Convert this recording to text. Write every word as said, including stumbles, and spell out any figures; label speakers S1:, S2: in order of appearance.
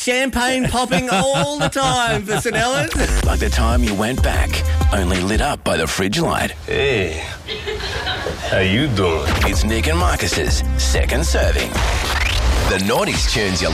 S1: Champagne popping all the time for St Helens.
S2: Like the time you went back, only lit up by the fridge light.
S3: Hey, how you doing?
S2: It's Nick and Marcus's Second Serving. The Naughties tunes you